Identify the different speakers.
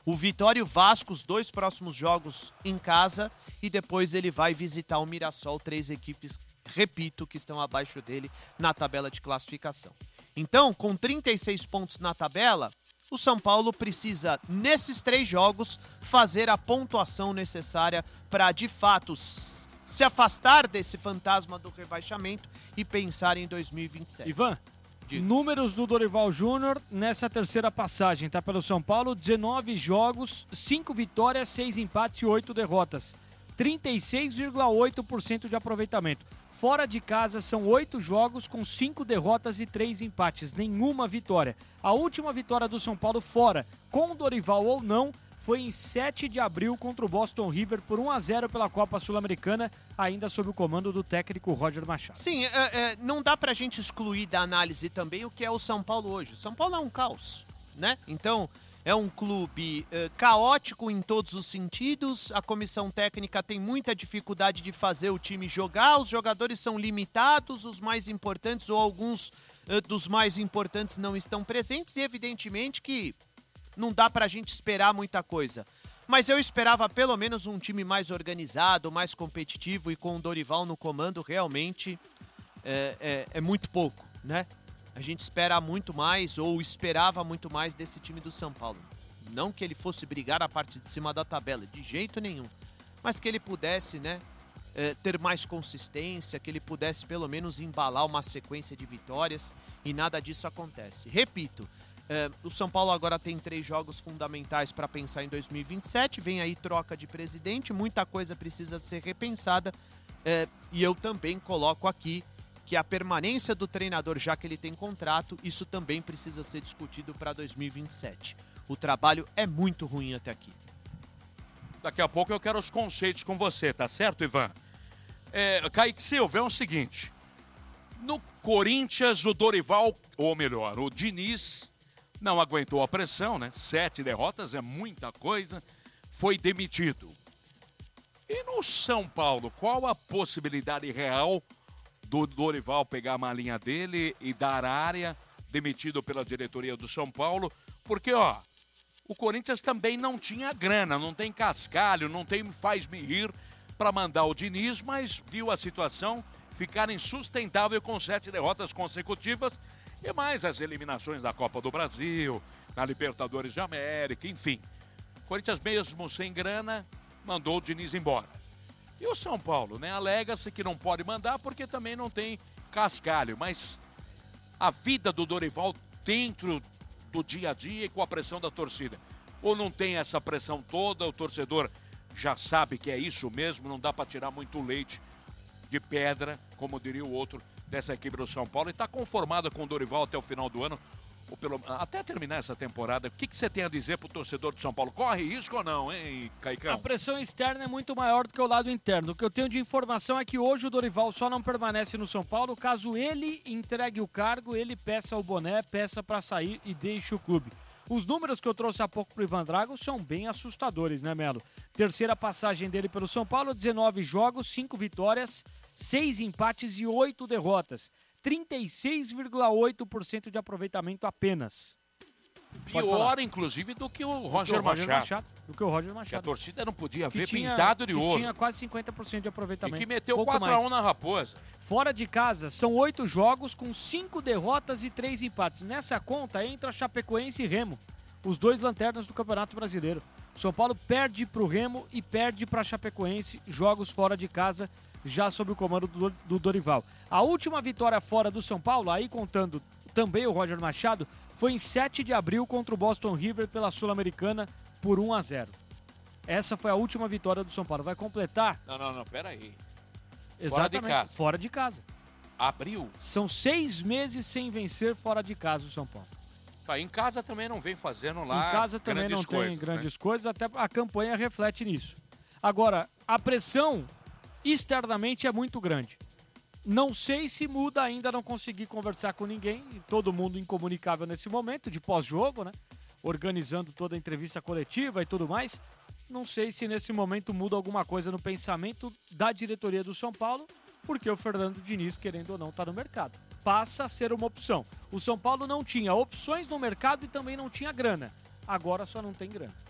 Speaker 1: O Vitória e o Vasco, os 2 próximos jogos em casa, e depois ele vai visitar o Mirassol, 3 equipes, repito, que estão abaixo dele na tabela de classificação. Então, com 36 pontos na tabela, o São Paulo precisa, nesses 3 jogos, fazer a pontuação necessária para, de fato, se afastar desse fantasma do rebaixamento e pensar em 2027.
Speaker 2: Ivan, números do Dorival Júnior nessa terceira passagem, tá? Pelo São Paulo, 19 jogos, 5 vitórias, 6 empates e 8 derrotas. 36,8% de aproveitamento. Fora de casa são 8 jogos com 5 derrotas e 3 empates, nenhuma vitória. A última vitória do São Paulo fora, com o Dorival ou não, foi em 7 de abril contra o Boston River por 1-0 pela Copa Sul-Americana, ainda sob o comando do técnico Roger Machado.
Speaker 1: Sim, não dá pra gente excluir da análise também o que é o São Paulo hoje. O São Paulo é um caos, né? Então, é um clube caótico em todos os sentidos, a comissão técnica tem muita dificuldade de fazer o time jogar, os jogadores são limitados, os mais importantes ou alguns dos mais importantes não estão presentes e evidentemente que não dá pra gente esperar muita coisa. Mas eu esperava pelo menos um time mais organizado, mais competitivo e com o Dorival no comando realmente é muito pouco, né? A gente espera muito mais ou esperava muito mais desse time do São Paulo. Não que ele fosse brigar a parte de cima da tabela, de jeito nenhum. Mas que ele pudesse, né, ter mais consistência, que ele pudesse pelo menos embalar uma sequência de vitórias e nada disso acontece. Repito, o São Paulo agora tem 3 jogos fundamentais para pensar em 2027, vem aí troca de presidente, muita coisa precisa ser repensada e eu também coloco aqui que a permanência do treinador, já que ele tem contrato, isso também precisa ser discutido para 2027. O trabalho é muito ruim até aqui.
Speaker 3: Daqui a pouco eu quero os conceitos com você, tá certo, Ivan? Kaique Silva, é o seguinte, no Corinthians o Dorival, ou melhor, o Diniz, não aguentou a pressão, né? 7 derrotas é muita coisa, foi demitido. E no São Paulo, qual a possibilidade real do Dorival pegar a malinha dele e dar área, demitido pela diretoria do São Paulo? Porque, o Corinthians também não tinha grana, não tem cascalho, não tem faz-me rir para mandar o Diniz, mas viu a situação ficar insustentável com 7 derrotas consecutivas e mais as eliminações da Copa do Brasil, na Libertadores de América, enfim. O Corinthians, mesmo sem grana, mandou o Diniz embora. E o São Paulo, né? Alega-se que não pode mandar porque também não tem cascalho, mas a vida do Dorival dentro do dia a dia e com a pressão da torcida. Ou não tem essa pressão toda, o torcedor já sabe que é isso mesmo, não dá para tirar muito leite de pedra, como diria o outro, dessa equipe do São Paulo, e está conformado com o Dorival até o final do ano, ou até terminar essa temporada. O que você tem a dizer para o torcedor do São Paulo? Corre risco ou não, hein, Caicão?
Speaker 2: A pressão externa é muito maior do que o lado interno. O que eu tenho de informação é que hoje o Dorival só não permanece no São Paulo caso ele entregue o cargo, ele peça o boné, peça para sair e deixe o clube. Os números que eu trouxe há pouco pro Ivan Drago são bem assustadores, né, Melo? Terceira passagem dele pelo São Paulo, 19 jogos, 5 vitórias, 6 empates e 8 derrotas. 36,8% de aproveitamento apenas.
Speaker 3: Pior, inclusive, do que o Roger Machado.
Speaker 2: Do que o Roger Machado.
Speaker 3: Que a torcida não podia ver pintado de ouro.
Speaker 2: Tinha quase 50% de aproveitamento.
Speaker 3: E que meteu 4-1 na Raposa.
Speaker 2: Fora de casa, são 8 jogos com 5 derrotas e 3 empates. Nessa conta entra Chapecoense e Remo, os 2 lanternas do Campeonato Brasileiro. São Paulo perde para o Remo e perde para Chapecoense, jogos fora de casa, já sob o comando do Dorival. A última vitória fora do São Paulo, aí contando também o Roger Machado, foi em 7 de abril contra o Boston River pela Sul-Americana por 1-0. Essa foi a última vitória do São Paulo. Vai completar?
Speaker 3: Não, peraí.
Speaker 2: Exatamente.
Speaker 3: Fora de casa.
Speaker 2: Fora de casa.
Speaker 3: Abril?
Speaker 2: São 6 meses sem vencer fora de casa o São Paulo.
Speaker 3: Tá, em casa também não vem fazendo lá.
Speaker 2: Em casa também não tem grandes coisas, até a campanha reflete nisso. Agora, a pressão externamente é muito grande. Não sei se muda ainda, não consegui conversar com ninguém, todo mundo incomunicável nesse momento, de pós-jogo, né? Organizando toda a entrevista coletiva e tudo mais. Não sei se nesse momento muda alguma coisa no pensamento da diretoria do São Paulo, porque o Fernando Diniz, querendo ou não, está no mercado. Passa a ser uma opção. O São Paulo não tinha opções no mercado e também não tinha grana. Agora só não tem grana.